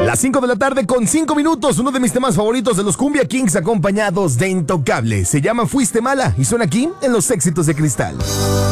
Las 5 de la tarde con 5 minutos, uno de mis temas favoritos de los Cumbia Kings acompañados de Intocable. Se llama Fuiste Mala y suena aquí en Los Éxitos de Cristal.